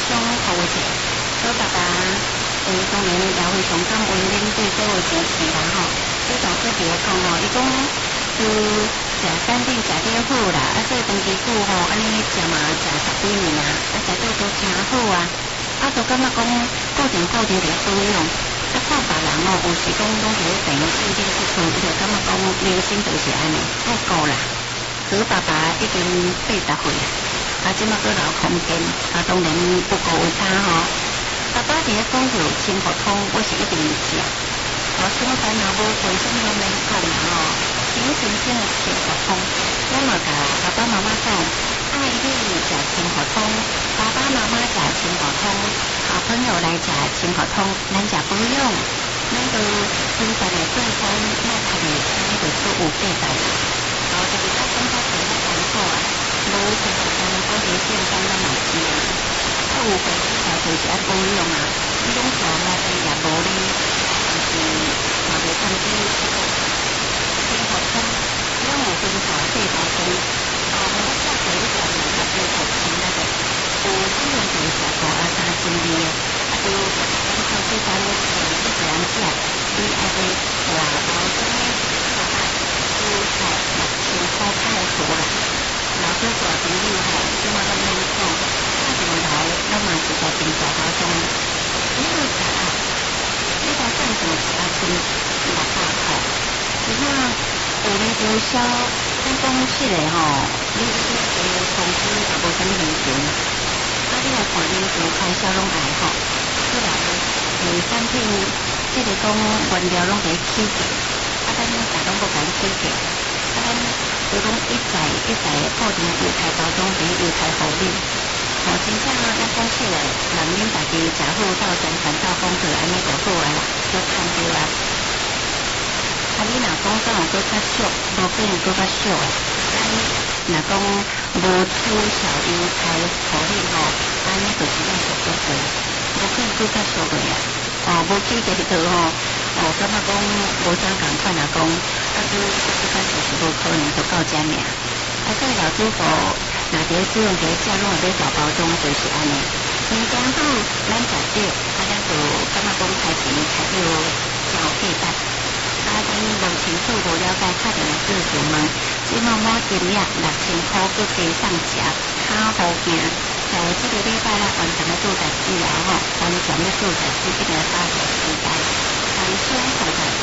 相服务者，所以爸爸当然也非常感恩恁对所有支持啦吼。所以老师伫咧讲吼，伊讲食山顶食得好啦，做长期久吼，安尼食嘛食10几年啊，食到都真好啊。就感觉讲固定伫咧保养。看别人哦，有时讲拢伫咧病身体即厝，伊就感觉讲良心就是安尼，太高啦。所以爸爸已经80岁啊，即马佫留空间，当然不够有差吼。爸爸伫咧讲到清河通，我是一定食。什么烦恼无做，什么都免讲啦吼。清清的清河通，我嘛甲爸爸妈妈讲，爱你食清河通，爸爸妈妈食清河通。好朋友来食清河通，咱食保养，咱都分散来做餐，那他哋那就做有价值啦。就是较生活上较艰苦啊，无清河通嗰啲健康咱嘛知啊。有病就是爱保养啊，你讲做那啲也无咧，就是嘛袂参与清河通，咱有分茶细包装，我下回你讲的它就好吃那个。有可能就是食过3斤味的，就咱超市买了一个人食，你爱买大包装的，蔬菜6000块泰铢啦。老师大朋友吼，即马咱免讲，打电话来，咱嘛是在订大包装的。你要食啊？你包装怎么吃1600块？你看有咧招销，咱讲实的吼，你公司也无啥物人情。你来看恁做开销拢爱吼，出来产品即个讲原料拢在起价，咱大拢无甲你起价，咱就讲一再固定油菜包装伫油菜互恁，真正咱讲起来，人恁家己食好到宣传到讲过安尼就好啊啦，就看着啊。你若讲敢有搁较俗，无可能搁较俗诶。若讲无出小油菜互恁吼，安尼就是咱俗足多，无可能搁较俗个呀。无起价就吼，感觉讲无啥共款啊讲，咱就是无可能就到遮尔。所以老师傅若伫咧使用伫咧食，拢会买大包装，就是安尼。新鲜好，咱食着，咱就感觉讲开钱开到真有价值。咱无清楚无了解，打电话咨询问，即满满斤额6000块，佮加上食卡好行。在这个礼拜啦，完成了做代志了吼，完全要做代志，一定要把握时间，感谢大家。